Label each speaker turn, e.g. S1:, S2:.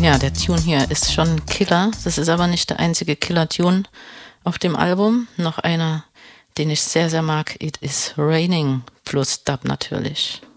S1: Ja, der Tune hier ist schon ein Killer. Das ist aber nicht der einzige Killer-Tune auf dem Album. Noch einer, den ich sehr, sehr mag. It is Raining plus Dub natürlich.